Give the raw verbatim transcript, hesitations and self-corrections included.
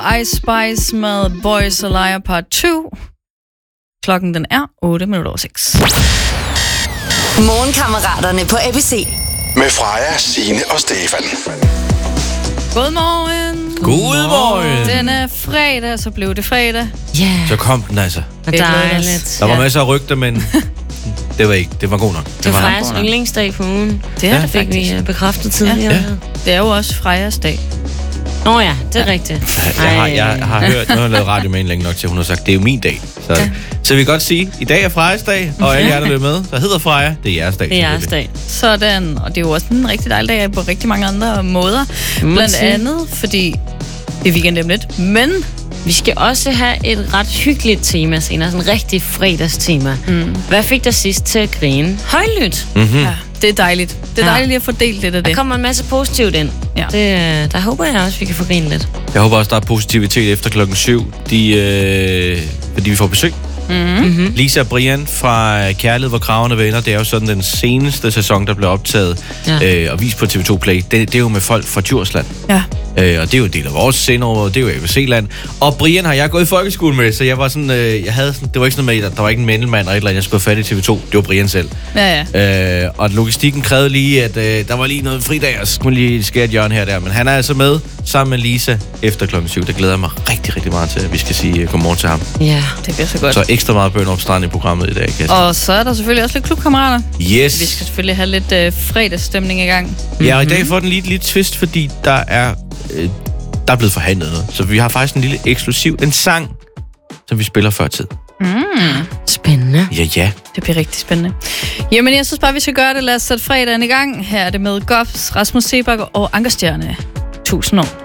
Ice Spice med Boys a Liar Part to. Klokken den er otte minutter over seks. Morgenkammeraterne på A B C. Med Freja, Signe og Stefan. Godmorgen. Godmorgen. Den er fredag, så blev det fredag. Ja, yeah. Så kom den altså. Og dejligt. Der var masser af rygter, men det var ikke. Det var god nok. Det var Frejas yndlingsdag på ugen. Det er ja, det fik faktisk. vi bekræftet tidligere. Ja. Det er jo også Frejas dag. Nå ja, det er ja. rigtigt. Jeg har, jeg har hørt, nu har jeg lavet radio med en længe nok til, hun har sagt, det er jo min dag. Så, ja. så vi kan godt sige, i dag er Frejas dag, og alle jer, der løber med, der hedder Freja, det er jeres dag. Det er jeres dag. Sådan, og det er jo også en rigtig dejlig dag på rigtig mange andre måder. Blandt andet, fordi det er weekend om lidt, men vi skal også have et ret hyggeligt tema senere, sådan en rigtig fredagstema. Mm. Hvad fik dig sidst til at grine højlydt? Mm-hmm. Ja, det er dejligt. Det er dejligt lige at få delt lidt af det. Der kommer en masse positivt ind. Ja. Det, der håber jeg også, vi kan få grine lidt. Jeg håber også, der er positivitet efter klokken syv, de, øh, fordi vi får besøg. Mm-hmm. Lisa og Brian fra Kærlighed, hvor kragerne vender. Det er jo sådan den seneste sæson, der blev optaget ja. øh, og vist på T V to Play. Det, det er jo med folk fra Djursland. Ja. Øh, og det er jo en del af vores sendeområde, det er jo A B C-land. Og Brian har jeg gået i folkeskole med, så jeg var sådan, øh, jeg havde sådan, det var ikke sådan noget med, at der var ikke en mændelmand og et eller andet, jeg skulle have fat i T V to. Det var Brian selv. Ja, ja. Øh, og logistikken krævede lige, at øh, der var lige noget fridag, og så skulle lige skære et hjørne her og der. Men han er altså med sammen med Lisa efter klokken syv. Det glæder jeg mig rigtig, rigtig meget til, at vi skal sige uh, godmorgen til ham. Ja, det bliver så godt. Så ekstra meget bøn op strand i programmet i dag, Kirsten. Og så er der selvfølgelig også lidt klubkammerater. Yes. Vi skal selvfølgelig have lidt øh, fredagsstemning i gang. Mm-hmm. Ja, og i dag får den lige et lille twist, fordi der er, øh, der er blevet forhandlet noget. Så vi har faktisk en lille eksklusiv, en sang, som vi spiller før tid. Mm. Spændende. Ja, ja. Det bliver rigtig spændende. Jamen, jeg synes bare, vi skal gøre det. Lad os sætte fredagen i gang. Her er det med Gofs, Rasmus Seebach og Ankerstjerne. Tusind år.